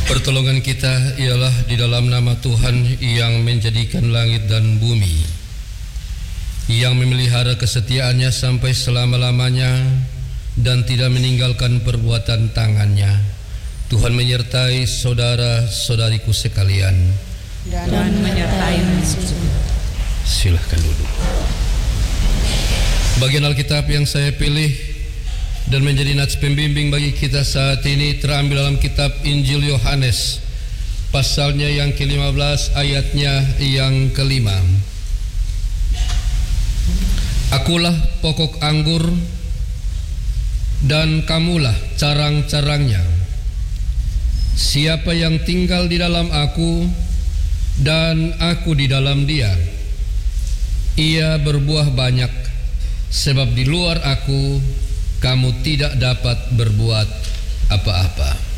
Pertolongan kita ialah di dalam nama Tuhan yang menjadikan langit dan bumi, yang memelihara kesetiaannya sampai selama-lamanya dan tidak meninggalkan perbuatan tangannya. Tuhan menyertai saudara-saudariku sekalian dan menyertai Yesus. Silahkan duduk. Bagian Alkitab yang saya pilih dan menjadi nats pembimbing bagi kita saat ini terambil dalam kitab Injil Yohanes, pasalnya yang ke-15, ayatnya yang ke-5. Akulah pokok anggur dan kamulah carang-carangnya. Siapa yang tinggal di dalam aku dan aku di dalam dia, ia berbuah banyak, sebab di luar aku kamu tidak dapat berbuat apa-apa.